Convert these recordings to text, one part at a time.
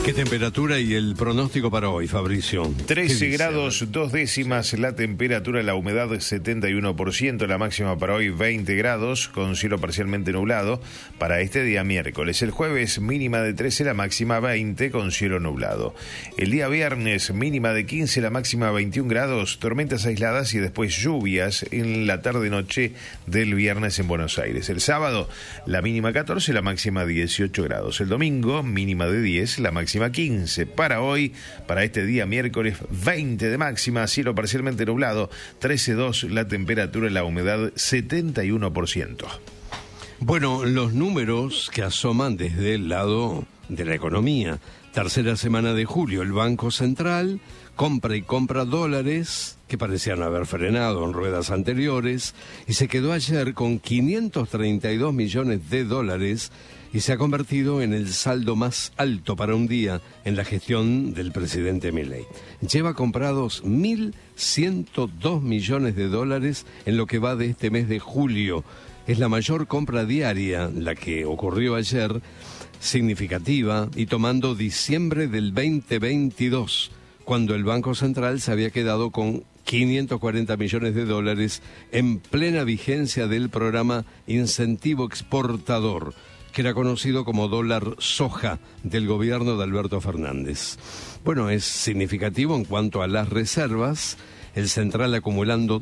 ¿Qué temperatura y el pronóstico para hoy, Fabricio? 13 grados 2 décimas la temperatura, la humedad 71%, la máxima para hoy 20 grados, con cielo parcialmente nublado para este día miércoles. El jueves mínima de 13, la máxima 20, con cielo nublado. El día viernes mínima de 15, la máxima 21 grados, tormentas aisladas y después lluvias en la tarde-noche del viernes en Buenos Aires. El sábado la mínima 14, la máxima 18 grados. El domingo mínima de 10, la máxima 15. Para hoy, para este día miércoles, 20 de máxima, cielo parcialmente nublado, 13,2 la temperatura, la humedad 71%. Bueno, los números que asoman desde el lado de la economía. Tercera semana de julio, el Banco Central compra y compra dólares que parecían haber frenado en ruedas anteriores y se quedó ayer con 532 millones de dólares y se ha convertido en el saldo más alto para un día en la gestión del presidente Milei. Lleva comprados 1.102 millones de dólares en lo que va de este mes de julio. Es la mayor compra diaria, la que ocurrió ayer, significativa, y tomando diciembre del 2022, cuando el Banco Central se había quedado con 540 millones de dólares en plena vigencia del programa Incentivo Exportador, que era conocido como dólar soja del gobierno de Alberto Fernández. Bueno, es significativo en cuanto a las reservas, el Central acumulando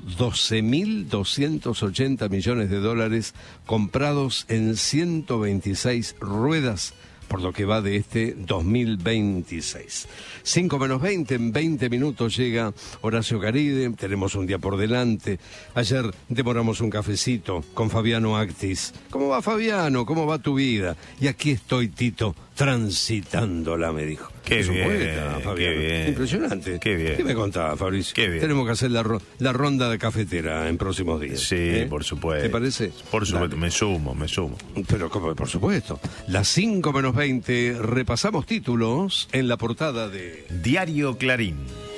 12.280 millones de dólares comprados en 126 ruedas, por lo que va de este 2026. 5 menos 20, en 20 minutos llega Horacio Caride, tenemos un día por delante. Ayer demoramos un cafecito con Fabiano Actis. ¿Cómo va, Fabiano? ¿Cómo va tu vida? Y aquí estoy, Tito, transitándola, me dijo. Qué es bien, un poeta, Fabiano. qué bien. Impresionante. Qué bien. ¿Qué me contaba, Fabricio? Qué bien. Tenemos que hacer la ronda de cafetera en próximos días. Sí, por supuesto. ¿Te parece? Por supuesto, Dale. me sumo. Pero como, por supuesto. Las 5 menos 20, repasamos títulos en la portada de Diario Clarín.